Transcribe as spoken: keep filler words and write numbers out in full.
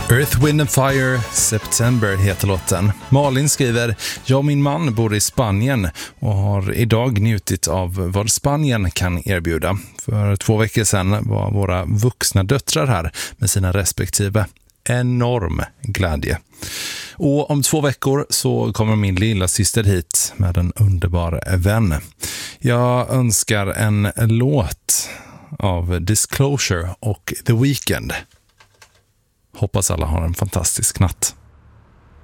Earth, Wind and Fire, September heter låten. Malin skriver: jag och min man bor i Spanien och har idag njutit av vad Spanien kan erbjuda. För två veckor sedan var våra vuxna döttrar här med sina respektive. Enorm glädje. Och om två veckor så kommer min lilla syster hit med en underbar vän. Jag önskar en låt av Disclosure och The Weeknd. Hoppas alla har en fantastisk natt.